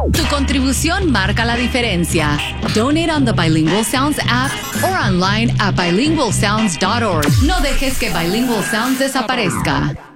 Tu contribución marca la diferencia. Donate on the Bilingual Sounds app or online at bilingualsounds.org. No dejes que Bilingual Sounds desaparezca.